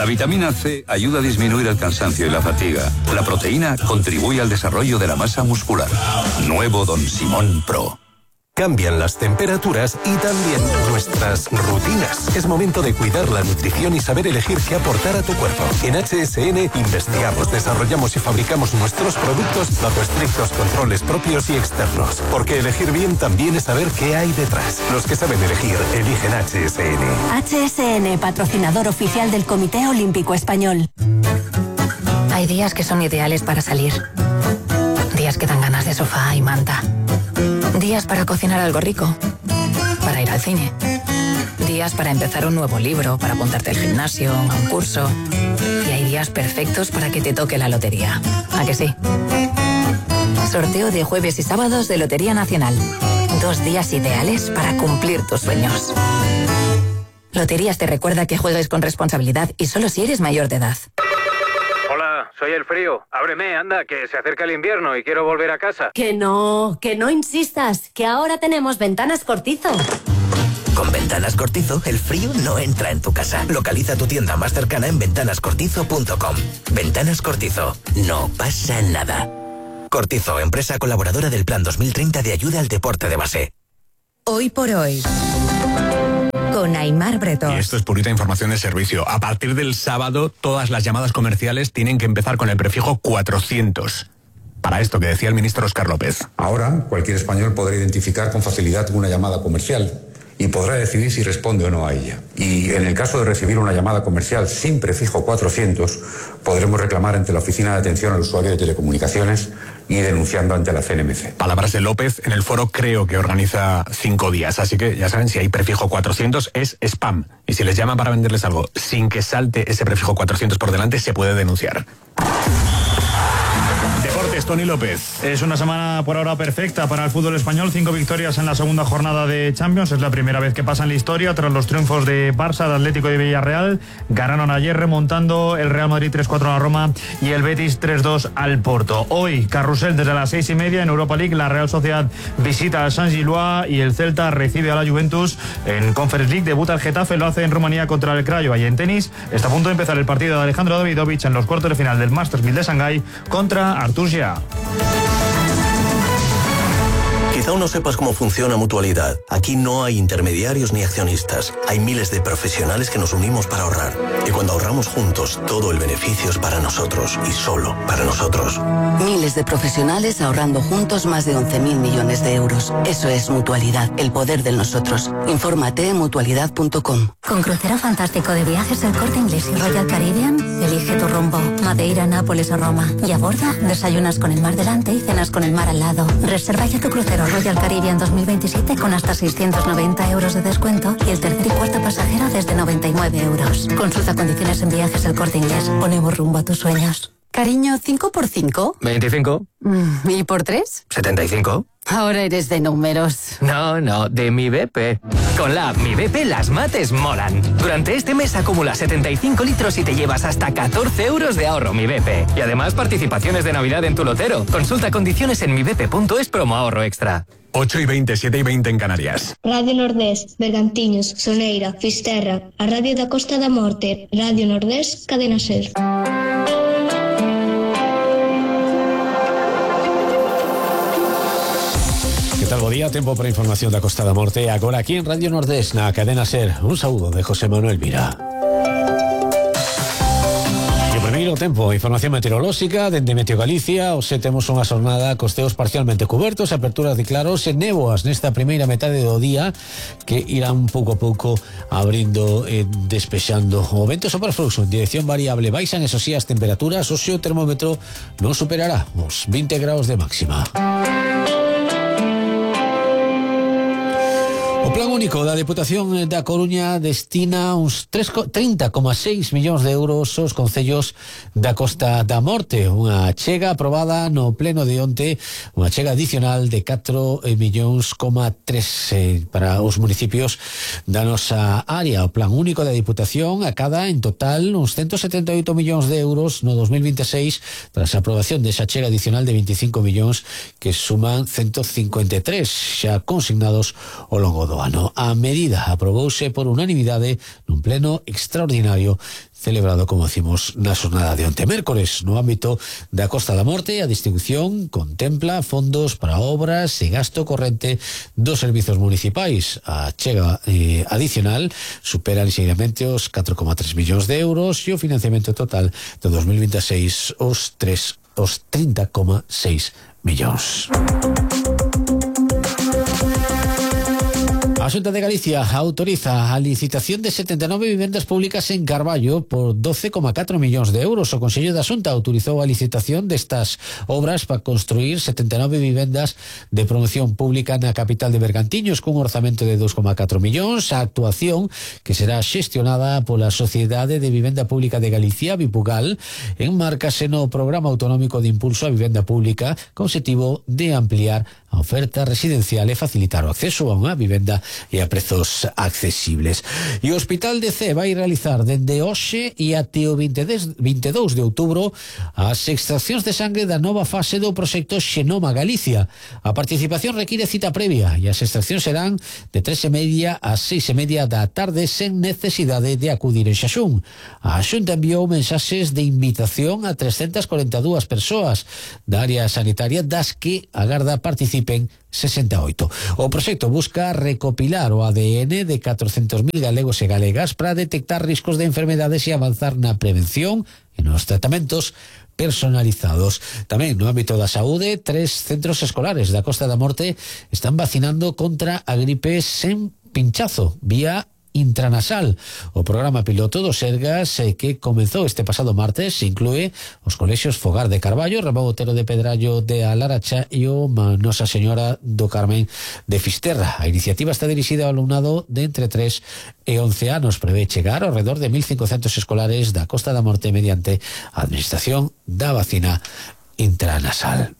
La vitamina C ayuda a disminuir el cansancio y la fatiga. La proteína contribuye al desarrollo de la masa muscular. Nuevo Don Simón Pro. Cambian las temperaturas y también nuestras rutinas. Es momento de cuidar la nutrición y saber elegir qué aportar a tu cuerpo. En HSN investigamos, desarrollamos y fabricamos nuestros productos bajo estrictos controles propios y externos. Porque elegir bien también es saber qué hay detrás. Los que saben elegir, eligen HSN. HSN, patrocinador oficial del Comité Olímpico Español. Hay días que son ideales para salir. Días que dan ganas de sofá y manta. Días para cocinar algo rico. Para ir al cine. Días para empezar un nuevo libro, para apuntarte al gimnasio, a un curso. Y hay días perfectos para que te toque la lotería. ¿A que sí? Sorteo de jueves y sábados de Lotería Nacional. 2 días ideales para cumplir tus sueños. Loterías te recuerda que juegues con responsabilidad y solo si eres mayor de edad. Hola, soy el frío. Ábreme, anda, que se acerca el invierno y quiero volver a casa. Que no insistas, que ahora tenemos Ventanas Cortizo. Con Ventanas Cortizo, el frío no entra en tu casa. Localiza tu tienda más cercana en ventanascortizo.com. Ventanas Cortizo, no pasa nada. Cortizo, empresa colaboradora del Plan 2030 de ayuda al deporte de base. Hoy por hoy, con Aimar Bretón. Y esto es purita información de servicio. A partir del sábado, todas las llamadas comerciales tienen que empezar con el prefijo 400. Para esto que decía el ministro Óscar López. Ahora, cualquier español podrá identificar con facilidad una llamada comercial y podrá decidir si responde o no a ella. Y en el caso de recibir una llamada comercial sin prefijo 400, podremos reclamar ante la Oficina de Atención al Usuario de Telecomunicaciones y denunciando ante la CNMC. Palabras de López en el foro Creo, que organiza 5 días. Así que ya saben, si hay prefijo 400 es spam. Y si les llaman para venderles algo sin que salte ese prefijo 400 por delante, se puede denunciar. Deportes, Tony López. Es una semana por ahora perfecta para el fútbol español. 5 victorias en la segunda jornada de Champions. Es la primera vez que pasa en la historia tras los triunfos de Barça, de Atlético y de Villarreal. Ganaron ayer remontando el Real Madrid 3-4 a la Roma y el Betis 3-2 al Porto. Hoy, carrusel desde las 6:30 en Europa League. La Real Sociedad visita al San Gillois y el Celta recibe a la Juventus. En Conference League debuta el Getafe, lo hace en Rumanía contra el Craiova. Y en tenis está a punto de empezar el partido de Alejandro Davidovich en los cuartos de final del Masters 1000 de Shanghái contra Artur Gia. Quizá aún no sepas cómo funciona Mutualidad. Aquí no hay intermediarios ni accionistas. Hay miles de profesionales que nos unimos para ahorrar. Y cuando ahorramos juntos, todo el beneficio es para nosotros y solo para nosotros. Miles de profesionales ahorrando juntos más de 11.000 millones de euros. Eso es Mutualidad, el poder del nosotros. Infórmate en mutualidad.com. Con crucero fantástico de viajes El Corte Inglés y Royal Caribbean, elige tu rumbo. Madeira, Nápoles o Roma. Y a bordo, desayunas con el mar delante y cenas con el mar al lado. Reserva ya tu crucero Royal Caribbean 2027 con hasta 690 euros de descuento y el tercer y cuarto pasajero desde 99 euros. Consulta condiciones en Viajes El Corte Inglés. Ponemos rumbo a tus sueños. Cariño, ¿5 por 5? 25. ¿Y por 3? 75. Ahora eres de números. No, de Mi BP. Con la app Mi BP las mates molan. Durante este mes acumula 75 litros y te llevas hasta 14 euros de ahorro Mi BP. Y además participaciones de Navidad en tu lotero. Consulta condiciones en mibp.es promo ahorro extra. 8:20, 7:20 en Canarias. Radio Nordés, Bergantiños, Soneira, Fisterra, a Radio da Costa da Morte, Radio Nordés, Cadena Ser. Que tal, bo día, tempo para información da Costa da Morte. Agora aquí en Radio Nordés, na Cadena Ser. Un saúdo de José Manuel Vira. Primeiro tempo, información meteorolóxica dende Meteo Galicia. Hoxe temos unha xornada cos ceos parcialmente cubertos, aperturas de claros e néboas nesta primeira metade do día que irán pouco a pouco abrindo e despexando. O vento sopra fluxo en dirección variable, baixan esos sí as temperaturas. Hoxe o termómetro non superará os 20 graus de máxima. O plan único da Deputación da Coruña destina uns 30,6 millóns de euros aos concellos da Costa da Morte, unha achega aprobada no pleno de onte, unha achega adicional de 4,3 millóns para os municipios da nosa área. O plan único da Deputación acada en total uns 178 millóns de euros no 2026 tras a aprobación desa achega adicional de 25 millóns que suman 153 xa consignados ao longo do ano. A medida aprobouse por unanimidade nun pleno extraordinario celebrado, como decimos, na xornada de onte mércores. No ámbito da Costa da Morte, a distribución contempla fondos para obras e gasto corrente dos servizos municipais. A chega adicional supera lixeiramente os 4,3 millóns de euros e o financiamento total de 2026 os 30,6 millóns. A Xunta de Galicia autoriza a licitación de 79 vivendas públicas en Carballo por 12,4 millóns de euros. O Consello da Xunta autorizou a licitación destas obras para construir 79 vivendas de promoción pública na capital de Bergantiños cun orzamento de 2,4 millóns. A actuación, que será xestionada pola Sociedade de Vivenda Pública de Galicia, Vipugal, enmárcase no Programa Autonómico de Impulso á Vivenda Pública con obxectivo de ampliar a oferta residencial e facilitar o acceso a unha vivenda e a prezos accesibles. E o Hospital de Cee vai realizar dende hoxe e até o 22 de outubro as extraccións de sangre da nova fase do proxecto Xenoma Galicia. A participación require cita previa e as extraccións serán de 3:30 a 6:30 da tarde sen necesidade de acudir en xaxún. A Xunta enviou mensaxes de invitación a 342 persoas da área sanitaria, das que agarda participen 68. O proxecto busca recopilar o ADN de 400.000 galegos e galegas para detectar riscos de enfermedades e avanzar na prevención e nos tratamentos personalizados. Tamén no ámbito da saúde, 3 centros escolares da Costa da Morte están vacinando contra a gripe sen pinchazo vía intranasal. O programa piloto do Sergas, que comezou este pasado martes, inclúe os colexios Fogar de Carballo, Ramón Otero de Pedrallo de Alaracha e o Nosa Señora do Carmen de Fisterra. A iniciativa está dirixida ao alumnado de entre 3 e 11 anos. Prevé chegar ao redor de 1.500 escolares da Costa da Morte mediante a administración da vacina intranasal.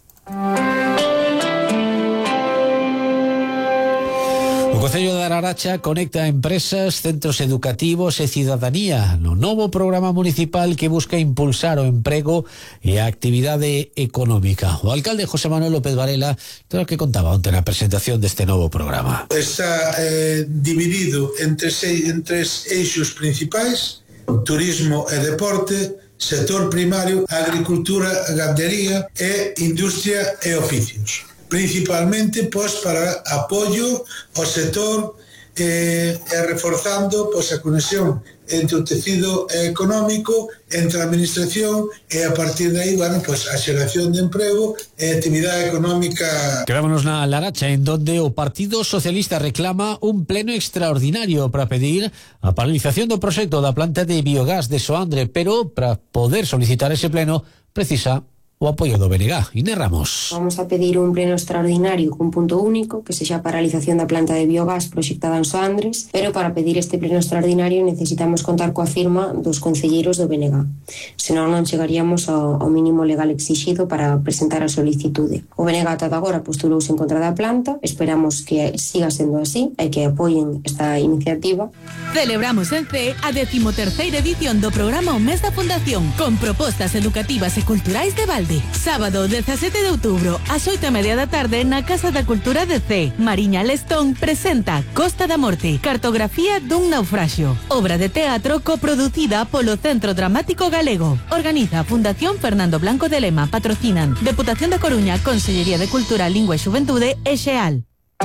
O Concello de Araracha conecta empresas, centros educativos e cidadanía no novo programa municipal que busca impulsar o emprego e a actividade económica. O alcalde José Manuel López Varela todo o que contaba onte na presentación deste novo programa. Está dividido en tres eixos principais: turismo e deporte, sector primario, agricultura, gandería e industria e oficios. Principalmente para apoio ao sector e reforzando a conexión entre o tecido económico, entre a administración e a partir de aí, a xeración de emprego e actividade económica. Quedámonos na Laracha, en donde o Partido Socialista reclama un pleno extraordinario para pedir a paralización do proxecto da planta de biogás de Soandre, pero para poder solicitar ese pleno precisa o apoio do BNG. Inés Ramos. Vamos a pedir un pleno extraordinario cun punto único, que sexa a paralización da planta de biogás proxectada en Soandres, pero para pedir este pleno extraordinario necesitamos contar coa firma dos concelleiros do BNG. Senón non chegaríamos ao mínimo legal exixido para presentar a solicitude. O BNG ata agora postulouse en contra da planta, esperamos que siga sendo así e que apoien esta iniciativa. Celebramos en CEE a 13ª edición do programa O Mes da Fundación, con propostas educativas e culturais de balde. Sábado 17 de outubro, ás 8:30 da tarde, na Casa da Cultura de CEE. Mariña Lestón presenta Costa da Morte, cartografía dun naufraxio. Obra de teatro coproducida polo Centro Dramático Galego. Organiza a Fundación Fernando Blanco de Lema. Patrocinan Deputación da Coruña, Consellería de Cultura, Lingua e Xuventude e XEAL.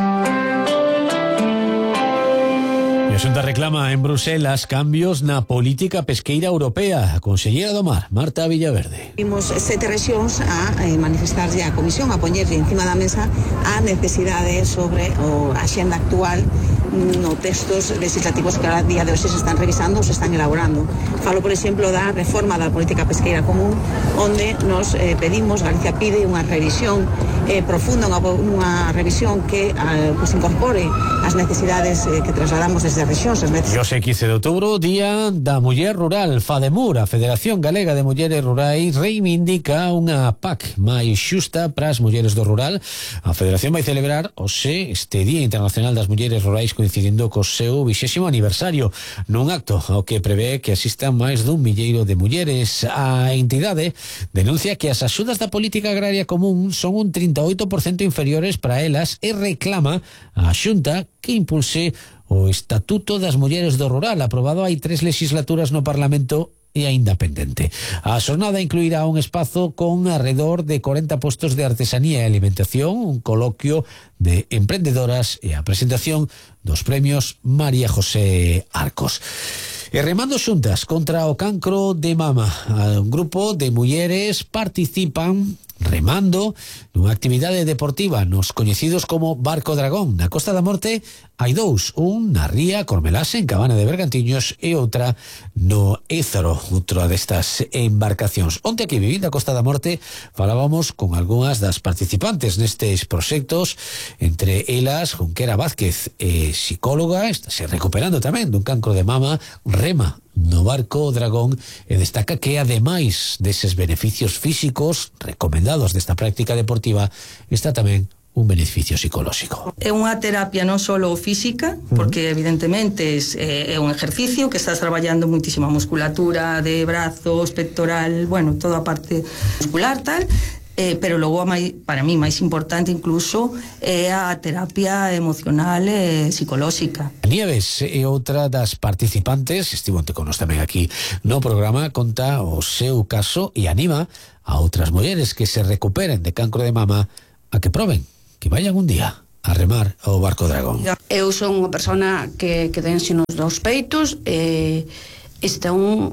A Xunta reclama en Bruselas cambios na política pesqueira europea. A consellera do Mar, Marta Villaverde. Vimos 7 rexións a manifestarlle a Comisión, a poñerlle encima da mesa a necesidade sobre a axenda actual no textos legislativos que a día de hoxe se están revisando ou se están elaborando. Falo, por exemplo, da reforma da política pesqueira común, onde nos pedimos, Galicia pide unha revisión profunda, unha revisión que incorpore as necesidades que trasladamos desde as rexións. E hoxe 15 de outubro, Día da Muller Rural. FADEMUR, a Federación Galega de Mulleres Rurais, reivindica unha PAC máis xusta para as mulleres do rural. A Federación vai celebrar hoxe este Día Internacional das Mulleres Rurais coincidindo co seu 20º aniversario, nun acto ao que prevé que asistan máis dun milleiro de mulleres. A entidade denuncia que as axudas da política agraria común son un 35% 38% inferiores para elas e reclama a Xunta que impulse o Estatuto das Mulleres do Rural, aprobado hai 3 legislaturas no Parlamento e aínda pendente. A xornada incluirá un espazo con alrededor de 40 postos de artesanía e alimentación, un coloquio de emprendedoras e a presentación dos premios María José Arcos. E remando xuntas contra o cancro de mama, un grupo de mulleres participan remando nunha actividade deportiva nos coñecidos como Barco Dragón. Na Costa da Morte hai 2, un na ría Cormelase, en Cabana de Bergantiños, e outra no Ézaro, outra destas embarcacións. Onte aquí vivindo a Costa da Morte falábamos con algunhas das participantes nestes proxectos, entre elas Junquera Vázquez, psicóloga, está se recuperando tamén dun cancro de mama, rema no Barco Dragón e destaca que ademais deses beneficios físicos recomendados desta práctica deportiva está tamén un beneficio psicolóxico. É unha terapia non só física, porque evidentemente é un ejercicio que estás traballando muitísima musculatura de brazos, pectoral, bueno, toda a parte muscular tal, pero logo para mí máis importante incluso é a terapia emocional e psicolóxica. Nieves é outra das participantes, estivo onte con nos tamén aquí no programa, conta o seu caso e anima a outras mulleres que se recuperen de cancro de mama a que proben, que vayan un día a remar ao Barco Dragón. Eu son unha persona que dense nos dos peitos e estou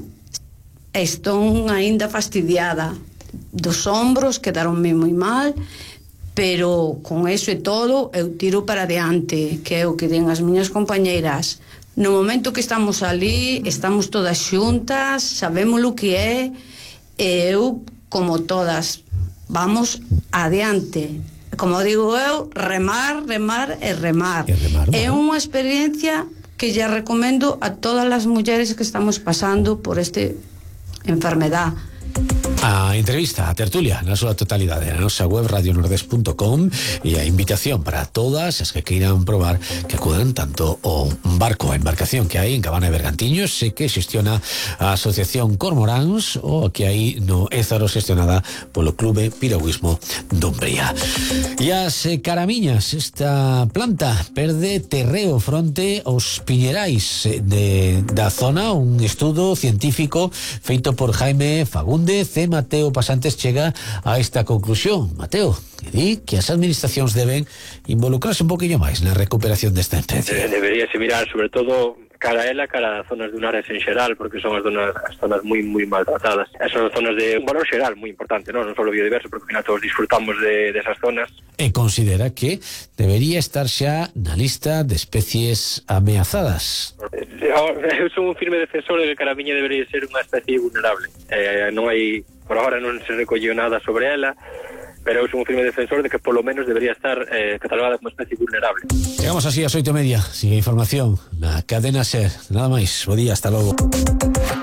aínda fastidiada dos ombros, quedaronme moi mal, pero con eso e todo eu tiro para adiante, que é o que den as miñas compañeiras. No momento que estamos ali, estamos todas xuntas, sabemos o que é, e eu, como todas, vamos adiante. Como digo eu, remar, remar e remar. É unha experiencia que lle recomendo a todas as mulleres que estamos pasando por este enfermedad. A entrevista, a tertulia na súa totalidade na nosa web radionordes.com e a invitación para todas as que queiran probar que acudan tanto ao barco, a embarcación que hai en Cabana de Bergantiños, sei que xestiona a Asociación Cormoráns, ou que hai no Ézaro, xestionada polo Clube Piragüismo Dumbría. E as caramiñas, esta planta perde terreo fronte aos piñerais da zona. Un estudo científico feito por Jaime Fagúndez e Mateo Pasantes chega a esta conclusión. Mateo, que di que as administracións deben involucrarse un poquinho máis na recuperación desta especie. Deberíase mirar sobre todo cara a ela, cara a zonas dunares en xeral, porque son as zonas moi maltratadas. Esas zonas de un valor xeral moi importante, non só biodiverso, porque ao final todos disfrutamos de esas zonas. E considera que debería estar xa na lista de especies ameazadas. Eu son un firme defensor de que a caramiña debería ser unha especie vulnerable. Non hai, por agora non se recolleu nada sobre ela, pero eu son un firme defensor de que polo menos debería estar catalogada como especie vulnerable. Chegamos así ás 8:30. Sigue información na cadena SER. Nada máis. Bo día, hasta logo.